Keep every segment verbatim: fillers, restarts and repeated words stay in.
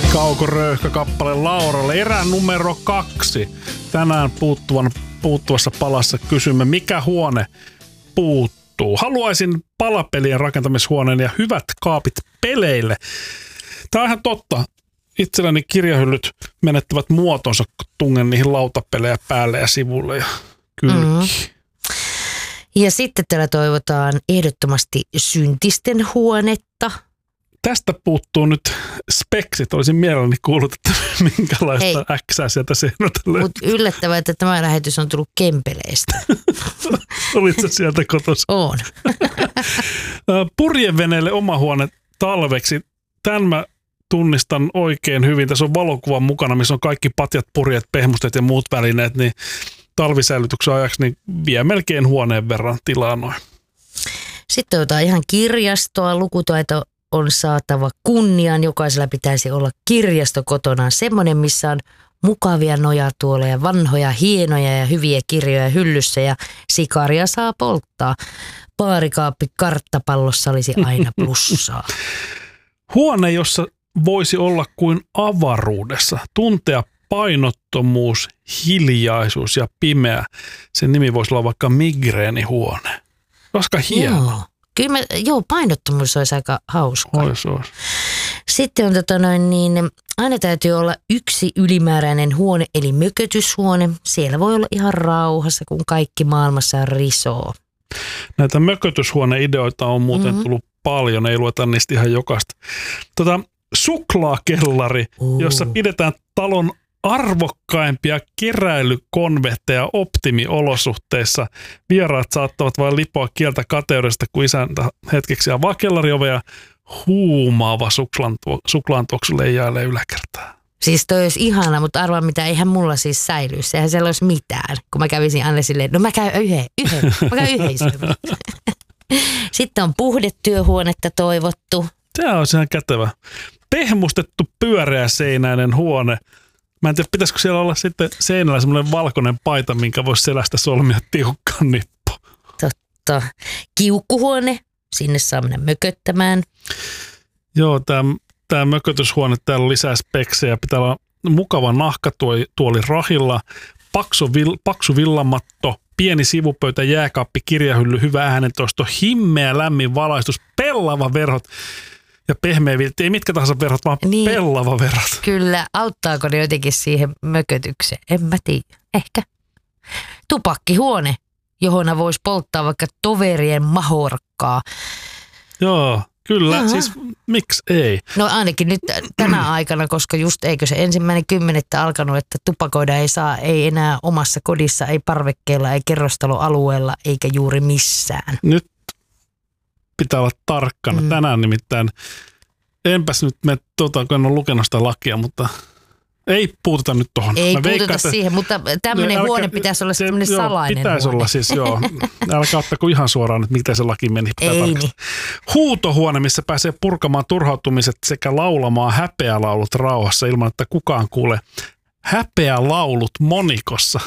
Kauko Röyhkä kappale Lauralle. Erä numero kaksi. Tänään puuttuvan, puuttuvassa palassa kysymme, mikä huone puuttuu. Haluaisin palapelien rakentamishuoneen ja hyvät kaapit peleille. Tämä on ihan totta. Itselläni kirjahyllyt menettävät muotonsa, kun tungen niihin lautapelejä päälle ja sivulle ja kylkiin. Mm. Ja sitten täällä toivotaan ehdottomasti syntisten huonetta. Tästä puuttuu nyt speksit. Olisin mielelläni kuullut, että minkälaista äksää sieltä seinältä löytyy. Mutta yllättävää, että tämä lähetys on tullut Kempeleistä. Olitko sieltä kotossa? On. Purjeveneelle oma huone talveksi. Tämän mä tunnistan oikein hyvin. Tässä on valokuva mukana, missä on kaikki patjat, purjeet, pehmustet ja muut välineet. Niin talvisäilytyksen ajaksi niin vie melkein huoneen verran tilaa noin. Sitten otetaan ihan kirjastoa. Lukutaito on saatava kunniaan. Jokaisella pitäisi olla kirjasto kotonaan. Semmoinen, missä on mukavia nojatuoleja, vanhoja, hienoja ja hyviä kirjoja hyllyssä ja sikaria saa polttaa. Baarikaappi karttapallossa olisi aina plussaa. Huone, jossa voisi olla kuin avaruudessa. Tuntea painottomuus, hiljaisuus ja pimeä. Sen nimi voisi olla vaikka migreenihuone. Koska hieno. Joo. Kyllä mä, joo, painottomuus olisi aika hauskaa. Ois, ois. Sitten on tota noin niin, aina täytyy olla yksi ylimääräinen huone, eli mökötyshuone. Siellä voi olla ihan rauhassa, kun kaikki maailmassa risoo. Näitä mökötyshuoneideoita on muuten mm-hmm. tullut paljon, ei lueta niistä ihan jokaista. Tota, suklaakellari, uh. jossa pidetään talon arvokkaimpia keräilykonvehteja optimiolosuhteissa. Vieraat saattavat vain lipoa kieltä kateudesta, kun isäntä hetkeksi avaa kellariovea ja huumaava suklaantuoksu leijailee yläkertaa. Siis toi olisi ihana, mutta arvaa mitä, eihän mulla siis säilyisi. Sehän siellä olisi mitään, kun mä kävisin aina silleen, no mä käyn yhden, yhden, mä käyn yhden syömään. Sitten on puhdetyöhuonetta toivottu. Tämä on ihan kätevä. Pehmustettu pyöreä seinäinen huone. Mä en tiedä, pitäisikö siellä olla sitten seinällä semmoinen valkoinen paita, minkä voisi selästä solmia tiukkaan nippu. Totta. Kiukkuhuone, sinne saa mennä mököttämään. Joo, tämä, tämä mökötyshuone, täällä on lisää speksejä. Pitää olla mukava nahkatuoli rahilla, paksu, vil, paksu villamatto, pieni sivupöytä, jääkaappi, kirjahylly, hyvä äänentoisto, himmeä lämmin valaistus, pellava verhot. Ja pehmeä viltti, ei mitkä tahansa verhot, vaan niin, pellava verhot. Kyllä, auttaako ne jotenkin siihen mökötykseen? En mä tiedä, ehkä. Tupakkihuone, johon voisi polttaa vaikka toverien mahorkkaa. Joo, kyllä, Jaha. Siis miksi ei? No ainakin nyt tänä aikana, koska just eikö se ensimmäinen kymmenettä alkanut, että tupakoida ei saa, ei enää omassa kodissa, ei parvekkeella, ei kerrostaloalueella, eikä juuri missään. Nyt pitää olla tarkkana. Mm. Tänään nimittäin, enpäs nyt me, tuota, kun en ole lukenut sitä lakia, mutta ei puututa nyt tuohon. Ei Mä puututa veikkaan, siihen, mutta tämmöinen älkä, huone pitäisi olla tämmöinen salainen pitäisi huone. olla siis, joo. Älkää ottako ihan suoraan, että miten se laki meni. Ei niin. Huutohuone, missä pääsee purkamaan turhautumiset sekä laulamaan häpeälaulut rauhassa ilman, että kukaan kuulee häpeälaulut monikossa.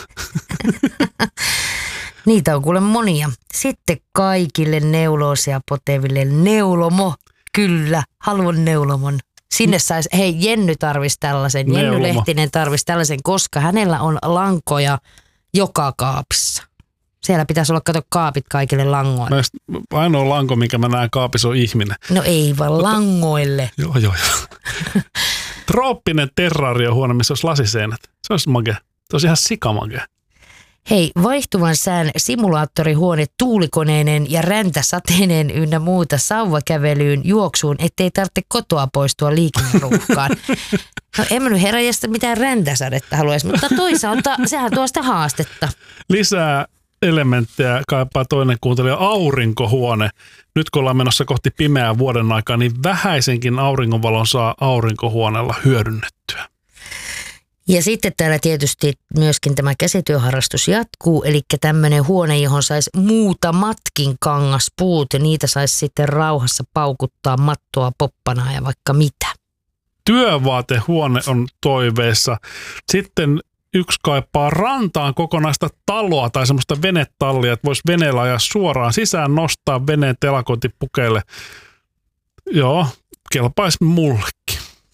Niitä on kuule monia. Sitten kaikille neuloosia poteville neulomo. Kyllä, haluan neulomon. Sinne saisi, hei Jenny tarvisi tällaisen, Neulomo. Jenny Lehtinen tarvisi tällaisen, koska hänellä on lankoja joka kaapissa. Siellä pitäisi olla, kato, kaapit kaikille langoille. Ainoa lanko, minkä mä näen kaapissa, on ihminen. No ei vaan Mutta, langoille. Joo, joo, joo. Trooppinen terraariohuone, missä olisi lasiseinät. Se olisi makea. Se olisi ihan sikamakea. Hei, vaihtuvan sään simulaattorihuone tuulikoneineen ja räntäsateineen ynnä muuta sauvakävelyyn, juoksuun, ettei tarvitse kotoa poistua liikenneruuhkaan. No en mä nyt heräjästä mitään räntäsadetta haluaisi, mutta toisaalta sehän tuo sitä haastetta. Lisää elementtejä kaipaa toinen kuuntelija, aurinkohuone. Nyt kun ollaan menossa kohti pimeää vuoden aikaa, niin vähäisenkin auringonvalon saa aurinkohuoneella hyödynnettyä. Ja sitten täällä tietysti myöskin tämä käsityöharrastus jatkuu, eli tämmöinen huone, johon saisi muutamatkin kangaspuut ja niitä saisi sitten rauhassa paukuttaa mattoa, poppanaa ja vaikka mitä. Työvaatehuone on toiveessa. Sitten yksi kaipaa rantaan kokonaista taloa tai semmoista venetallia, että voisi veneellä ajaa suoraan sisään, nostaa veneen telakointipukeille. Joo, kelpaisi mullekin.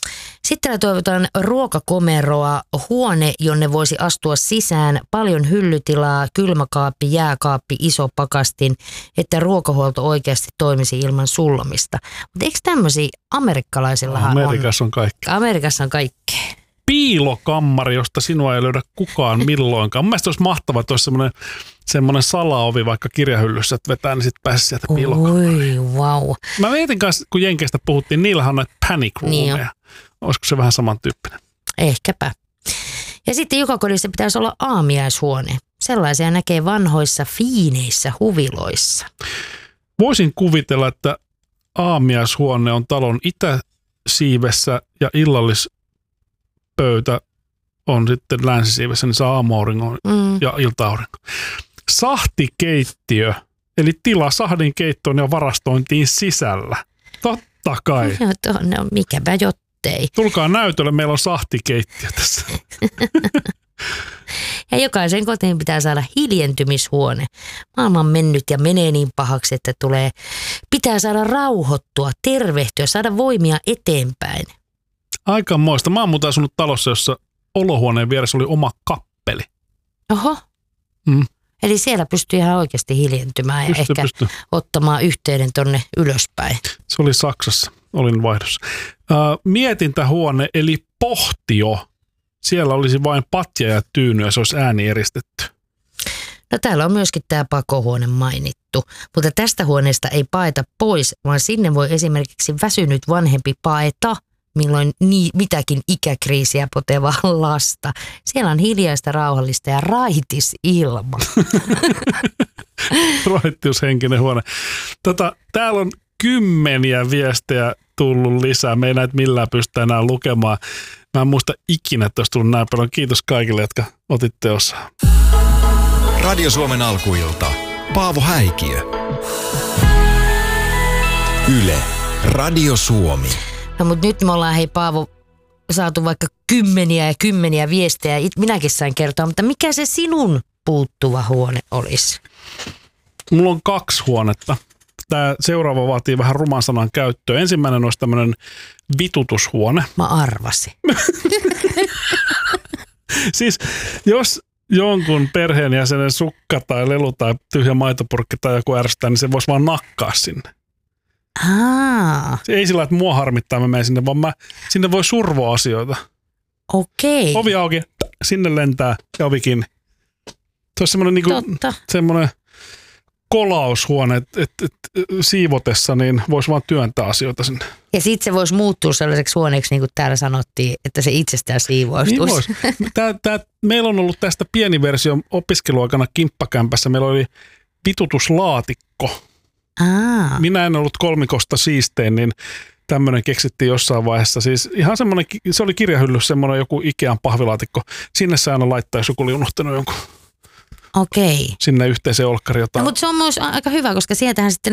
Sitten toivotaan ruokakomeroa, huone, jonne voisi astua sisään, paljon hyllytilaa, kylmäkaappi, jääkaappi, iso pakastin, että ruokahuolto oikeasti toimisi ilman sullamista. Mutta eikö tämmöisiä amerikkalaisillahan Amerikassa on, on kaikki. Amerikassa on kaikkea. Piilokammari, josta sinua ei löydä kukaan milloinkaan. Mun mielestä olisi mahtavaa, että olisi semmoinen, semmoinen salaovi vaikka kirjahyllyssä, että vetää, niin sitten pääsisi sieltä piilokammariin. Oi, vau. Wow. Mä mietin kanssa, kun Jenkeistä puhuttiin, niillähän on näitä panic roomeja. Niin olisiko se vähän samantyyppinen? Ehkäpä. Ja sitten joka kodissa pitäisi olla aamiaishuone. Sellaisia näkee vanhoissa fiineissä huviloissa. Voisin kuvitella, että aamiaishuone on talon itäsiivessä ja illallispöytä on sitten länsisiivessä, niin saa aamuauringon mm. ja ilta-aurinko. Sahtikeittiö, eli tila sahdin keittoon ja varastointiin sisällä. Totta kai. No, no mikäpä jottei. Tulkaa näytölle, meillä on sahtikeittiö tässä. Ja jokaisen kotiin pitää saada hiljentymishuone. Maailma on mennyt ja menee niin pahaksi, että tulee, pitää saada rauhoittua, tervehtyä, saada voimia eteenpäin. Aikamoista. Mä oon muuten asunut talossa, jossa olohuoneen vieressä oli oma kappeli. Oho. Mm. Eli siellä pystyy ihan oikeasti hiljentymään pysty, ja ehkä pysty. ottamaan yhteyden tonne ylöspäin. Se oli Saksassa. Olin vaihdossa. Äh, mietintähuone eli pohtio. Siellä olisi vain patja ja tyyny ja se olisi ääni eristetty. No täällä on myöskin tämä pakohuone mainittu, mutta tästä huoneesta ei paeta pois, vaan sinne voi esimerkiksi väsynyt vanhempi paeta, milloin ni- mitäkin ikäkriisiä potevaa lasta. Siellä on hiljaista, rauhallista ja raitis ilma. Raittiushenkinen huone. Tota, täällä on kymmeniä viestejä tullut lisää. Me ei näitä millään pystytä enää lukemaan. Mä en muista ikinä, että olisi tullut näin paljon. Kiitos kaikille, jotka otitte osaa. Radio Suomen alkuilta. Paavo Häikiö. Yle. Radio Suomi. No mutta nyt me ollaan, hei Paavo, saatu vaikka kymmeniä ja kymmeniä viestejä. Minäkin sain kertoa, mutta mikä se sinun puuttuva huone olisi? Mulla on kaksi huonetta. Tämä seuraava vaatii vähän ruman sanan käyttöä. Ensimmäinen olisi tämmöinen vitutushuone. Mä arvasin. Siis jos jonkun perheenjäsenen sukka tai lelu tai tyhjä maitopurkki tai joku ärsyttää, niin se voisi vaan nakkaa sinne. Aa. Se ei sillä, että mua harmittaa, mä menen sinne, vaan mä, sinne voi survoa asioita. Okei. Ovi auki, sinne lentää ja ovi kiinni. Se olisi semmoinen niinku, semmoinen kolaushuone, että et, et, siivotessa niin voisi vaan työntää asioita sinne. Ja sitten se voisi muuttua sellaiseksi huoneeksi, niin kuin täällä sanottiin, että se itsestään siivoistuisi. Niin voisi. Tää, tää, meillä on ollut tästä pieni versio opiskeluaikana kimppakämpässä. Meillä oli vitutuslaatikko. Aa. Minä en ollut kolmikosta siistein, niin tämmöinen keksittiin jossain vaiheessa. Siis ihan semmoinen, se oli kirjahyllys, semmoinen joku Ikean pahvilaatikko. Sinne se aina laittaa, jos joku oli unohtanut jonkun. Okei. Sinne yhteiseen olkkariin jotain. No, mutta se on myös aika hyvä, koska sieltähän sitten